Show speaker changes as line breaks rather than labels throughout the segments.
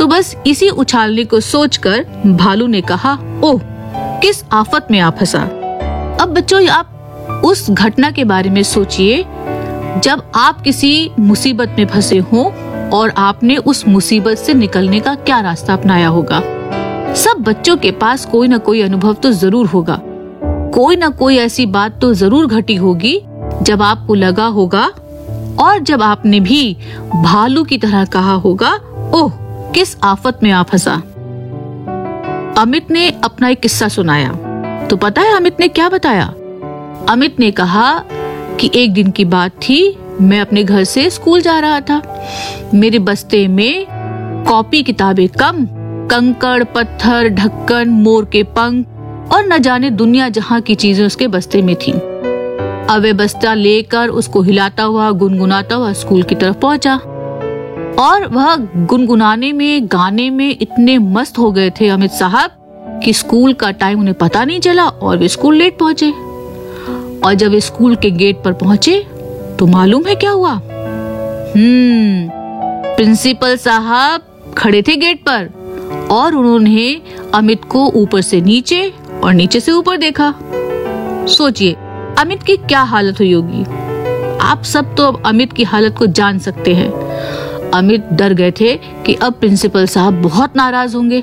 तो बस इसी उछालने को सोचकर भालू ने कहा, ओह, किस आफत में आ फंसा। अब बच्चों, आप उस घटना के बारे में सोचिए जब आप किसी मुसीबत में फंसे हो और आपने उस मुसीबत से निकलने का क्या रास्ता अपनाया होगा। सब बच्चों के पास कोई ना कोई अनुभव तो जरूर होगा, कोई ना कोई ऐसी बात तो जरूर घटी होगी जब आपको लगा होगा और जब आपने भी भालू की तरह कहा होगा, ओह, किस आफत में आ फंसा। अमित ने अपना एक किस्सा सुनाया। तो पता है अमित ने क्या बताया? अमित ने कहा कि एक दिन की बात थी, मैं अपने घर से स्कूल जा रहा था। मेरे बस्ते में कॉपी किताबें कम, कंकड़ पत्थर, ढक्कन, मोर के पंख और न जाने दुनिया जहां की चीजें उसके बस्ते में थीं। अब वह बस्ता लेकर उसको हिलाता हुआ गुनगुनाता हुआ स्कूल की तरफ पहुंचा और वह गुनगुनाने में, गाने में इतने मस्त हो गए थे अमित साहब कि स्कूल का टाइम उन्हें पता नहीं चला और वे स्कूल लेट पहुंचे। और जब वे स्कूल के गेट पर पहुंचे तो मालूम है क्या हुआ? प्रिंसिपल साहब खड़े थे गेट पर और उन्होंने अमित को ऊपर से नीचे और नीचे से ऊपर देखा। सोचिए अमित की क्या हालत हुई होगी। आप सब तो अब अमित की हालत को जान सकते हैं। अमित डर गए थे कि अब प्रिंसिपल साहब बहुत नाराज होंगे,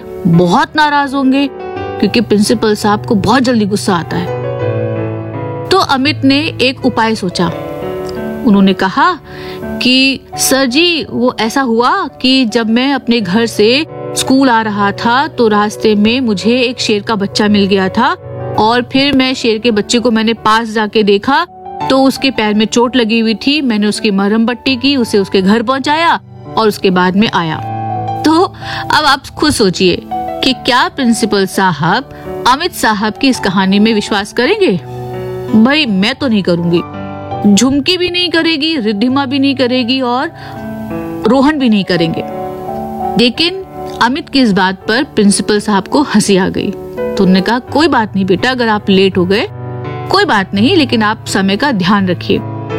क्योंकि प्रिंसिपल साहब को बहुत जल्दी गुस्सा आता है। तो अमित ने एक उपाय सोचा। उन्होंने कहा कि सर जी, वो ऐसा हुआ कि जब मैं अपने घर से स्कूल आ रहा था तो रास्ते में मुझे एक शेर का बच्चा मिल गया था और फिर मैं शेर के बच्चे को मैंने पास जाके देखा तो उसके पैर में चोट लगी हुई थी। मैंने उसकी मरहम पट्टी की, उसे उसके घर पहुंचाया और उसके बाद में आया। तो अब आप खुद सोचिए कि क्या प्रिंसिपल साहब अमित साहब की इस कहानी में विश्वास करेंगे? भाई मैं तो नहीं करूंगी। झुमकी भी नहीं करेगी, रिद्धिमा भी नहीं करेगी और रोहन भी नहीं करेंगे। लेकिन अमित की इस बात पर प्रिंसिपल साहब को हंसी आ गई। तो उन्होंने कहा, कोई बात नहीं बेटा, अगर आप लेट हो गए कोई बात नहीं, लेकिन आप समय का ध्यान रखिए।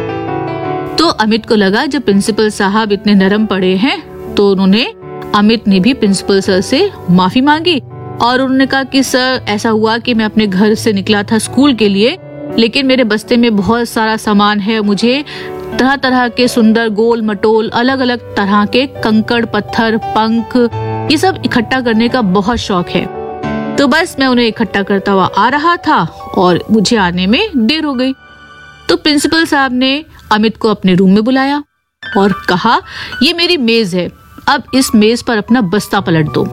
तो अमित को लगा जब प्रिंसिपल साहब इतने नरम पड़े हैं तो अमित ने भी प्रिंसिपल सर से माफी मांगी और उन्होंने कहा कि सर, ऐसा हुआ कि मैं अपने घर से निकला था स्कूल के लिए, लेकिन मेरे बस्ते में बहुत सारा सामान है। मुझे तरह तरह के सुंदर गोल मटोल, अलग अलग तरह के कंकड़ पत्थर, पंख, ये सब इकट्ठा करने का बहुत शौक है। तो बस मैं उन्हें इकट्ठा करता हुआ आ रहा था और मुझे आने में देर हो गई। तो प्रिंसिपल साहब ने अमित को अपने रूम में बुलाया और कहा, ये मेरी मेज है, अब इस मेज पर अपना बस्ता पलट दो।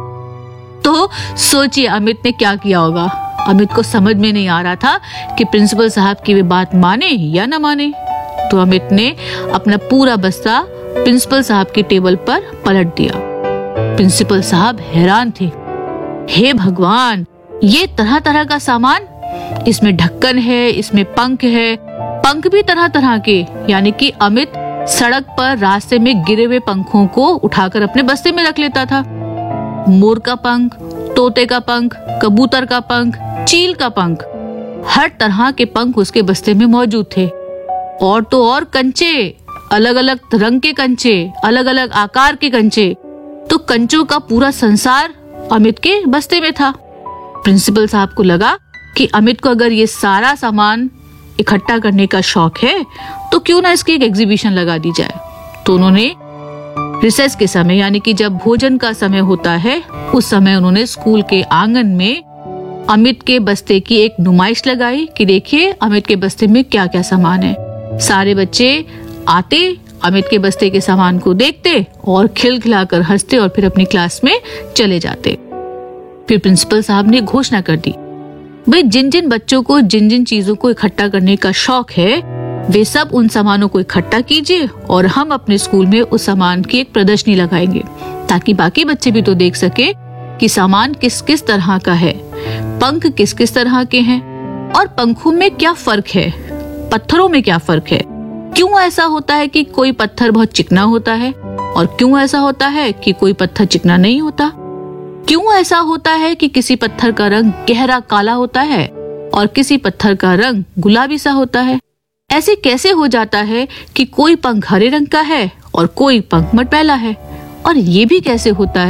तो सोचिए अमित ने क्या किया होगा। अमित को समझ में नहीं आ रहा था कि प्रिंसिपल साहब की वे बात माने या न माने। तो अमित ने अपना पूरा बस्ता प्रिंसिपल साहब के टेबल पर पलट दिया। प्रिंसिपल साहब हैरान थे। हे भगवान, ये तरह तरह का सामान, इसमें ढक्कन है, इसमें पंख है, पंख भी तरह तरह के, यानी कि अमित सड़क पर रास्ते में गिरे हुए पंखों को उठाकर अपने बस्ते में रख लेता था। मोर का पंख, तोते का पंख, कबूतर का पंख, चील का पंख, हर तरह के पंख उसके बस्ते में मौजूद थे। और तो और कंचे, अलग अलग रंग के कंचे, अलग अलग आकार के कंचे। तो कंचों का पूरा संसार अमित के बस्ते में था। प्रिंसिपल साहब को लगा कि अमित को अगर ये सारा सामान इकट्ठा करने का शौक है तो क्यों ना इसकी एक एग्जीबिशन लगा दी जाए। तो उन्होंने रिसेस के समय, यानी कि जब भोजन का समय होता है, उस समय उन्होंने स्कूल के आंगन में अमित के बस्ते की एक नुमाइश लगाई कि देखिए अमित के बस्ते में क्या क्या सामान है। सारे बच्चे आते, अमित के बस्ते के सामान को देखते और खिलखिलाकर हंसते और फिर अपनी क्लास में चले जाते। फिर प्रिंसिपल साहब ने घोषणा कर दी, भाई जिन जिन बच्चों को जिन जिन चीजों को इकट्ठा करने का शौक है वे सब उन सामानों को इकट्ठा कीजिए और हम अपने स्कूल में उस सामान की एक प्रदर्शनी लगाएंगे ताकि बाकी बच्चे भी तो देख सके कि सामान किस किस तरह का है, पंख किस किस तरह के हैं और पंखों में क्या फर्क है, पत्थरों में क्या फर्क है, क्यों ऐसा होता है कि कोई पत्थर बहुत चिकना होता है और क्यों ऐसा होता है कि कोई पत्थर चिकना नहीं होता, क्यों ऐसा होता है कि किसी पत्थर का रंग गहरा काला होता है और किसी पत्थर का रंग गुलाबी सा होता है। ऐसे कैसे हो जाता है कि कोई पंख हरे रंग का है और कोई पंख मटमैला है, और ये भी कैसे होता है